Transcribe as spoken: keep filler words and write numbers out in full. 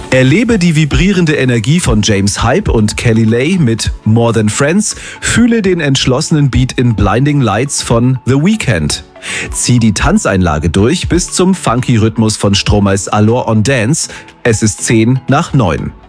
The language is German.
Erlebe die vibrierende Energie von James Hype und Kelly Lay mit More Than Friends. Fühle den entschlossenen Beat in Blinding Lights von The Weeknd. Zieh die Tanzeinlage durch bis zum funky Rhythmus von Stromers Allure on Dance. Es ist zehn nach neun.